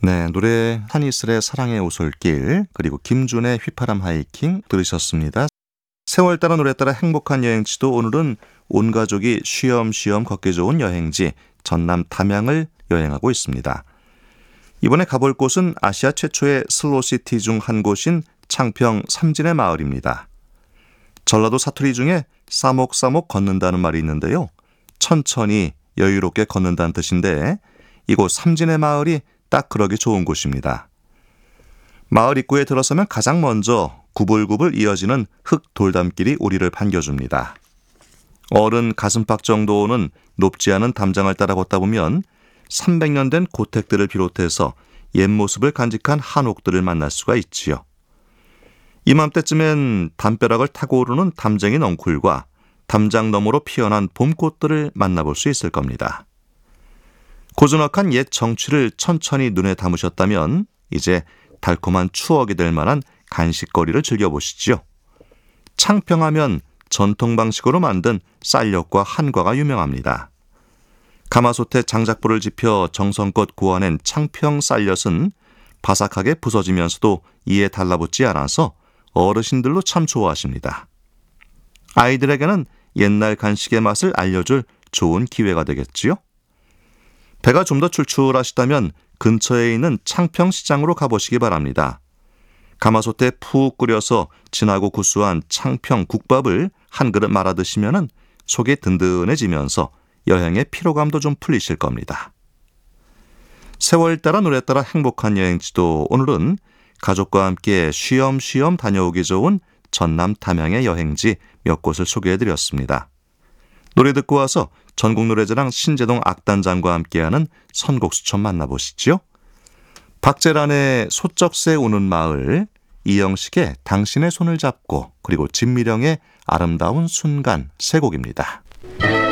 네, 노래 한이슬의 사랑의 오솔길 그리고 김준의 휘파람 하이킹 들으셨습니다. 세월 따라 노래 따라 행복한 여행지도 오늘은 온 가족이 쉬엄쉬엄 걷기 좋은 여행지 전남 담양을 여행하고 있습니다. 이번에 가볼 곳은 아시아 최초의 슬로시티 중 한 곳인 창평 삼진의 마을입니다. 전라도 사투리 중에 싸목싸목 걷는다는 말이 있는데요. 천천히 여유롭게 걷는다는 뜻인데 이곳 삼진의 마을이 딱 그러기 좋은 곳입니다. 마을 입구에 들어서면 가장 먼저 구불구불 이어지는 흙 돌담길이 우리를 반겨줍니다. 어른 가슴팍 정도는 높지 않은 담장을 따라 걷다 보면 300년 된 고택들을 비롯해서 옛 모습을 간직한 한옥들을 만날 수가 있지요. 이맘때쯤엔 담벼락을 타고 오르는 담쟁이 넝쿨과 담장 너머로 피어난 봄꽃들을 만나볼 수 있을 겁니다. 고즈넉한 옛 정취를 천천히 눈에 담으셨다면 이제 달콤한 추억이 될 만한 간식거리를 즐겨보시죠. 창평하면 전통 방식으로 만든 쌀엿과 한과가 유명합니다. 가마솥에 장작불을 지펴 정성껏 구워낸 창평 쌀엿은 바삭하게 부서지면서도 이에 달라붙지 않아서 어르신들도 참 좋아하십니다. 아이들에게는 옛날 간식의 맛을 알려줄 좋은 기회가 되겠지요. 배가 좀 더 출출하시다면 근처에 있는 창평시장으로 가보시기 바랍니다. 가마솥에 푹 끓여서 진하고 구수한 창평 국밥을 한 그릇 말아 드시면 속이 든든해지면서 여행의 피로감도 좀 풀리실 겁니다. 세월 따라 노래 따라 행복한 여행지도 오늘은 가족과 함께 쉬엄쉬엄 다녀오기 좋은 전남 담양의 여행지 몇 곳을 소개해드렸습니다. 노래 듣고 와서 전국노래자랑 신재동 악단장과 함께하는 선곡수첩 만나보시죠. 박재란의 소쩍새 우는 마을, 이영식의 당신의 손을 잡고 그리고 진미령의 아름다운 순간 세 곡입니다.